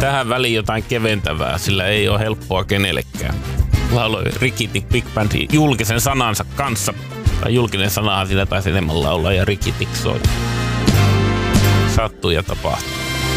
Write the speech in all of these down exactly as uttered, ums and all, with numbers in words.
tähän väliin jotain keventävää, sillä ei ole helppoa kenellekään. Lauloi Ricky Tick Big Bandin julkisen sanansa kanssa. Tai julkinen sanahan siinä taisi enemmän laulaa ja Ricky Tick soi. Sattuu ja tapahtuu.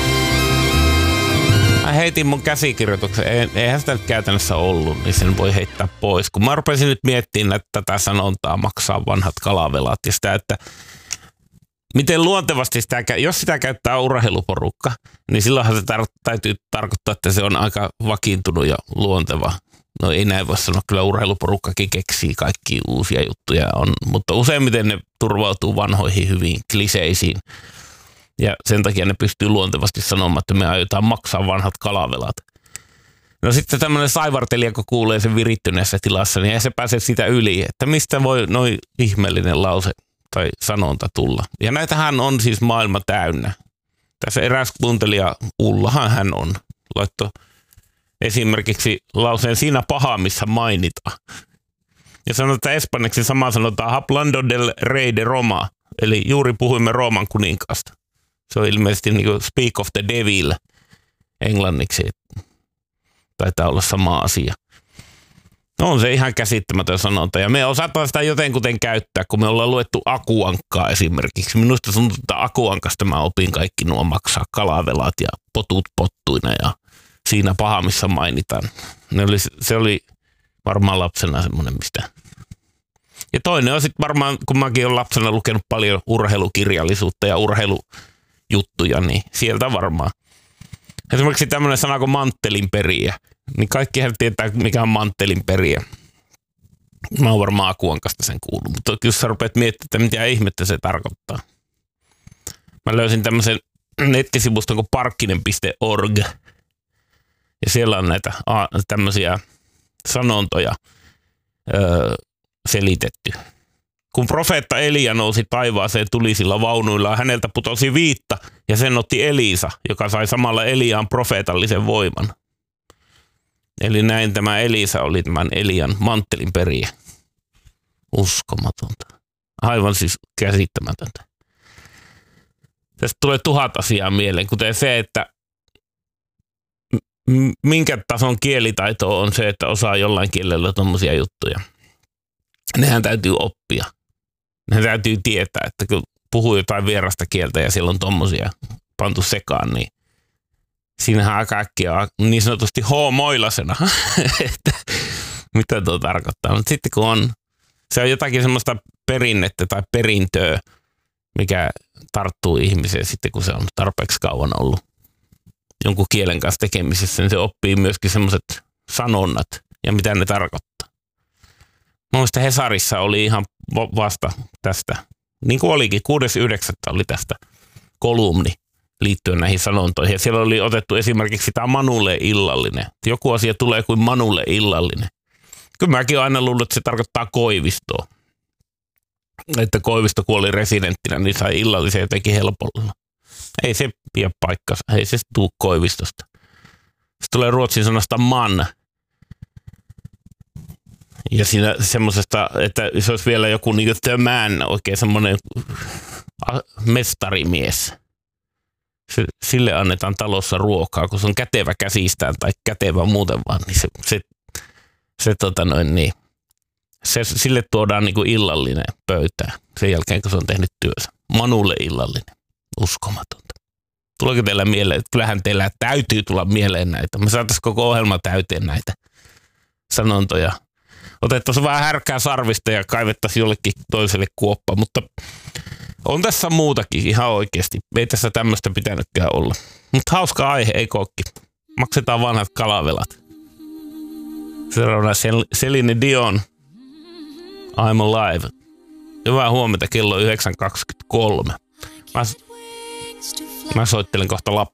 Mä heitin mun käsikirjoituksen, eihän sitä nyt käytännössä ollut, niin sen voi heittää pois. Kun mä rupesin nyt miettimään, että tätä sanontaa maksaa vanhat kalavelat ja sitä, että miten luontevasti sitä, jos sitä käyttää urheiluporukka, niin silloinhan se tar- täytyy tarkoittaa, että se on aika vakiintunut ja luonteva. No ei näin voi sanoa, kyllä urheiluporukkakin keksii kaikkia uusia juttuja, on, mutta useimmiten ne turvautuu vanhoihin hyviin kliseisiin. Ja sen takia ne pystyy luontevasti sanomaan, että me aiotaan maksaa vanhat kalavelat. No sitten tämmöinen saivartelija, kun kuulee sen virittyneessä tilassa, niin ei se pääse sitä yli, että mistä voi noin ihmeellinen lause tai sanonta tulla. Ja näitähän on siis maailma täynnä. Tässä eräs kuuntelija, Ullahan hän on, laittoi esimerkiksi lauseen siinä paha, missä mainitaan. Ja sanoi, että espanjaksi sama sanotaan hablando del rey de Roma, eli juuri puhuimme Rooman kuninkaasta. Se on ilmeisesti niin kuin speak of the devil englanniksi. Taitaa olla sama asia. No on se ihan käsittämätön sanonta. Ja me osataan sitä jotenkuten käyttää, kun me ollaan luettu Akuankkaa esimerkiksi. Minusta tuntuu, että Akuankasta mä opin kaikki nuo maksaa kalavelat ja potut pottuina ja siinä paha, missä mainitaan. Ne oli, se oli varmaan lapsena semmoinen, mistä. Ja toinen on sitten varmaan, kun mäkin olen lapsena lukenut paljon urheilukirjallisuutta ja urheilujuttuja, niin sieltä varmaan. Esimerkiksi tämmöinen sana kuin manttelinperiä. Niin kaikkihan tietää, mikä on manttelinperiä. Mä oon varmaan Akuankasta sen kuullut, mutta jos sä rupeat miettimään, että mitä ihmettä se tarkoittaa. Mä löysin tämmöisen nettisivuston kuin parkkinen piste org. Ja siellä on näitä a, tämmöisiä sanontoja öö, selitetty. Kun profeetta Elia nousi taivaaseen tulisilla vaunuillaan, häneltä putosi viitta ja sen otti Elisa, joka sai samalla Eliaan profeetallisen voiman. Eli näin tämä Elisa oli tämän Elian manttelin periä. Uskomatonta. Aivan siis käsittämätöntä. Tästä tulee tuhat asiaa mieleen, kuten se, että minkä tason kielitaito on se, että osaa jollain kielellä tommosia juttuja. Nehän täytyy oppia. Nehän täytyy tietää, että kun puhuu jotain vierasta kieltä ja siellä on tommosia pantu sekaan, niin siinähän aika äkkiä on niin sanotusti hoomoilasena, että mitä tuo tarkoittaa. Mutta sitten kun on, se on jotakin semmoista perinnettä tai perintöä, mikä tarttuu ihmiseen sitten, kun se on tarpeeksi kauan ollut jonkun kielen kanssa tekemisessä, niin se oppii myöskin semmoiset sanonnat ja mitä ne tarkoittaa. Muista Hesarissa oli ihan vasta tästä, niin kuin olikin, kuudes yhdeksättä oli tästä kolumni liittyen näihin sanontoihin. Ja siellä oli otettu esimerkiksi tämä Manulle illallinen. Joku asia tulee kuin Manulle illallinen. Kyllä mäkin olen aina luullut, että se tarkoittaa Koivistoa. Että Koivisto kuoli residenttinä, niin sai illallisen jotenkin helpolla. Ei se pidä paikkansa, ei se tule Koivistosta. Se tulee ruotsin sanasta man. Ja siinä semmoisesta, että se olisi vielä joku niin kuin the man, oikein semmoinen mestarimies. Sille annetaan talossa ruokaa, kun se on kätevä käsistään tai kätevä muuten vaan, niin se, se, se, tota noin, niin, se sille tuodaan niin kuin illallinen pöytään sen jälkeen, kun se on tehnyt työnsä. Manulle illallinen. Uskomatonta. Tuleeko teillä mieleen, että kyllähän teillä täytyy tulla mieleen näitä. Me saataisiin koko ohjelma täyteen näitä sanontoja. Otettaisiin vähän härkää sarvista ja kaivettaisiin jollekin toiselle kuoppa, mutta on tässä muutakin ihan oikeasti. Ei tässä tämmöistä pitänytkään olla. Mutta hauska aihe, ei kokki. Maksetaan vanhat kalavelat. Seuraavana Celine Dion. I'm Alive. Hyvää huomenta, kello yhdeksän kaksikymmentäkolme. Mä, mä soittelen kohta Lappeenrantaan.